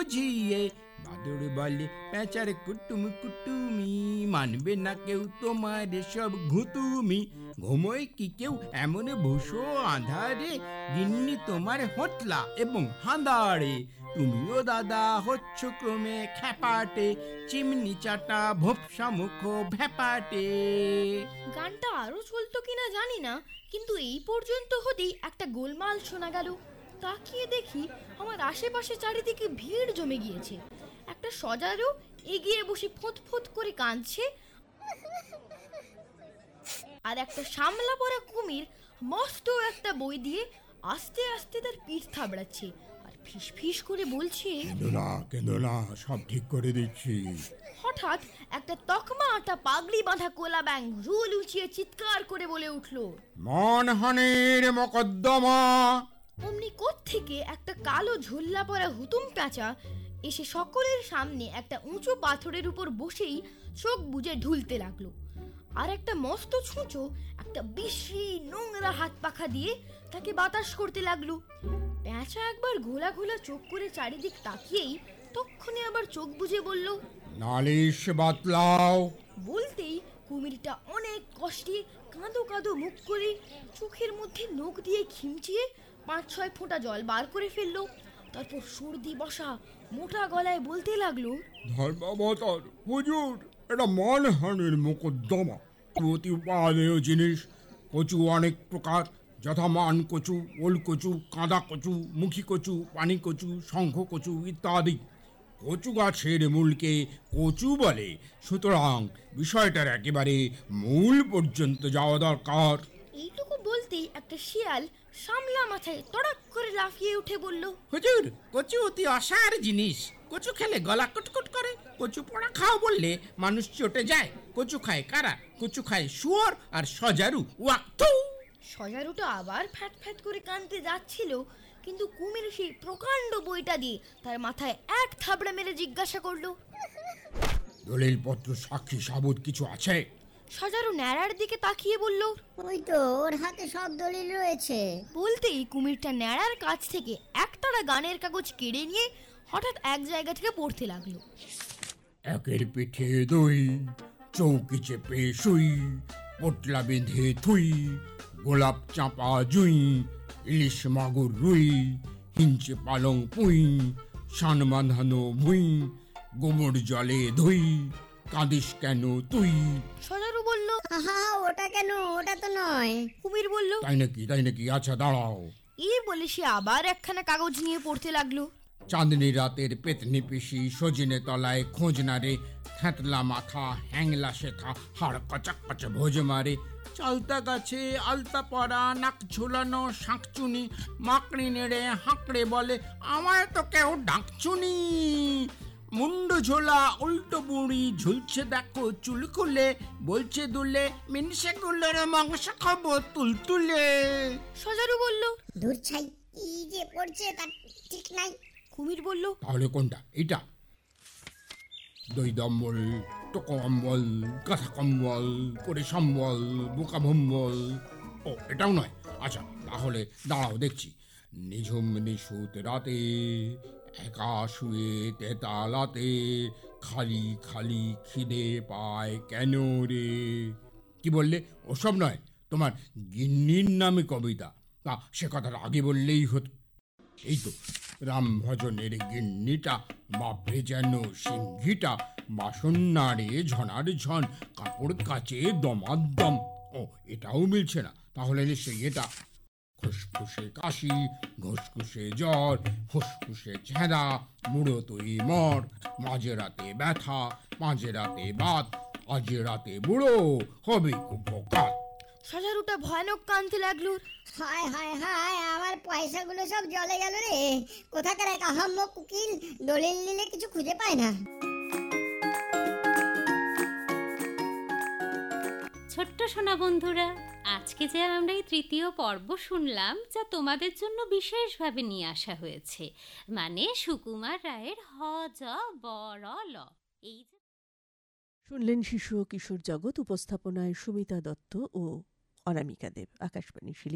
বুঝিয়ে। বাদর বলে পেঁচার কুটুম কুটুমি, মানবে না কেউ তোমার সব ঘুতুমি। ঘুমোয় কি কেউ এমন ভূষো আঁধারে, গিন্নি তোমার হোঁতলা এবং হাঁদাড়ে। তুমিও দাদা হচ্ছ ক্রমে খ্যাপাটে, চিমনি চাটা ভোপসা মুখ ভ্যাপাটে। গানটা আরো চলতো কিনা জানি না, কিন্তু এই পর্যন্ত হতেই একটা গোলমাল শোনা গেল। তাকিয়ে দেখি আমার আশেপাশে চারিদিকে ভিড় জমে গিয়েছে। একটা সজারু এগিয়ে বসে ফোঁত ফোঁত করে কাঁদছে, আর একটা সামলা পরা কুমির মস্ত একটা বই দিয়ে আস্তে আস্তে তার পিঠ থাবড়াচ্ছে আর ফিস ফিস করে বলছে, কেঁদো না, সব ঠিক করে দিচ্ছি। হঠাৎ একটা তকমা আটা পাগড়ি বাঁধা কোলা ব্যাঙ রুল উঁচিয়ে চিৎকার করে বলে উঠল, মানহানির মোকদ্দমা। অমনি কোত্থেকে একটা কালো ঝোল্লা পরা হুতুম প্যাঁচা এসে সকলের সামনে একটা উঁচু পাথরের উপর বসেই চোখ বুজে ঢুলতে লাগলো। আর একটা মস্ত ছুঁচো একটা বিশ্রী নোংরা হাত পাখা দিয়ে তাকে বাতাস করতে লাগলো। প্যাঁচা একবার ঘোলা ঘোলা চোখ করে চারিদিক তাকিয়েই তক্ষণে আবার চোখ বুজে বলল, নালিশ বাতলাও। বলতেই কুমিরটা অনেক কষ্টে কাঁদো কাঁদো মুখ করে চোখের মধ্যে নখ দিয়ে খিমচিয়ে 5-6 ফোঁটা জল বার করে ফেললো। তারপর সর্দি বসা মোটা গলায় বলতে লাগলো, ধর্মাবতার হুজুর, এটা মানহানির মোকদ্দমা। অতি উপাদেয় জিনিস। কচু অনেক প্রকার, যথা মান কচু, ওল কচু, কাঁদা কচু, মুখী কচু, পানি কচু, শঙ্খ কচু ইত্যাদি। কচু গাছের মূলকে কচু বলে, সুতরাং বিষয়টার একেবারে মূল পর্যন্ত যাওয়া দরকার। এইটুকু বলতেই একটা শিয়াল সামলা মাথায় তড়াক করে লাফিয়ে উঠে বলল, হুজুর, কচু অতি অসার জিনিস। কচু খেলে গলা কুটকুট করে। কচু পোড়া খাও বললে মানুষ চটে যায়। কচু খায় কারা? কচু খায় শুয়োর আর সজারু। ওয়াক্তু। সজারুটা আবার ফ্যাট ফ্যাট করে কাঁদতে যাচ্ছিল, কিন্তু কুমির সেই প্রকাণ্ড বইটা দিয়ে তার মাথায় এক থাবড়া মেরে জিজ্ঞাসা করলো, দলিল পত্র সাক্ষী সাবুত কিছু আছে? সজারু ন্যাড়ার দিকে তাকিয়ে বলল, ওই তো ওর হাতে সব দলিল রয়েছে। বলতেই কুমিরটা ন্যাড়ার কাছ থেকে একটানা গানের কাগজ কেড়ে নিয়ে হঠাৎ এক জায়গা থেকে পড়তে লাগলো, একের পিঠে দুই, চৌকি চেপে শুই, পটলা বেঁধে থুই, গোলাপ চাঁপা জুই, ইলিশ মাগুর রুই, হিঞ্চে পালং পুই, শান বাঁধানো ভুই, গোবর জলে ধুই, কাঁদিস কেন তুই। সজারু বলল, আহা, ওটা কেন? ওটা তো নয়। কুমির বলল, তাই নাকি, আচ্ছা দাঁড়াও। এই বলে সে আবার একখানা কাগজ নিয়ে পড়তে লাগলো, চাঁদনি রাতের পেতনি পিসি, সজিনে তলায় খোঁজ না রে, থ্যাতলা মাথা হ্যাংলা শেখা, হাড় কচা কচা ভোজ মারে, চালতা গাছে আলতা পরা, নাক ঝুলানো শাঁকচুনি, মাকড়ি নেড়ে হাঁকড়ে বলে আমায় তো কেউ ডাকচুনি, মুন্ডু ঝোলা উল্টো বুড়ি, ঝুলছে দেখো চুল খুলে, বলছে দুলে মিনসে গুলের মাংস খাবো তুলতুলে। সজারু বলল, দূর ছাই, কি যে পড়ছে তার ঠিক নাই। কুমির বলল, তাহলে কোনটা? এটা দই দম্বল, টোকো অম্বল, কাঁথা কম্বল, করে সম্বল, বোকা ভম্বল। ও, এটাও নয়। আচ্ছা তাহলে দাঁড়াও দেখছি। নিঝুম নিশুত রাতে, একা শুয়ে তেতালাতে, খালি খালি খিদে পায় কেন রে। কি বললে? ওসব নয়, তোমার গিন্নির নামে কবিতা। তা সে কথাটা আগে বললেই হতো। এই তো রাম ভজনের গিন্নিটা, বাপরে যেন সিংহিটা, বাসন নাড়ে ঝনার ঝন, কাপড় কাচে দমাদম। ও, এটাও মিলছে না। তাহলে নিশ্চয়ই এটা। খুসখুসে কাশি, ঘুসখুসে জ্বর, ফুসফুসে ছেঁদা, মুড়ো তুই মর, মাঝে রাতে ব্যথা, মাঝে রাতে বাত, আজে রাতে বুড়ো, হবে কুপকাত। সজারুটা ভয়ানক কাঁদতে লাগলো, হায় হায় হায়, আমার পয়সাগুলো সব জলে গেল রে। কোথাকার এক আহাম্মক উকিল দলিল নিলে কিছু খুঁজে পায় না। ছোট্ট সোনা বন্ধুরা, আজকে যে আমরা এই তৃতীয় পর্ব শুনলাম, যা তোমাদের জন্য বিশেষভাবে নিয়ে আসা হয়েছে, মানে সুকুমার রায়ের হ জ ব র ল। এই শুনলেন শিশু ও কিশোর জগৎ, উপস্থাপনায় সুমিতা দত্ত ও অনামিকা দেব। আকাশবাণী।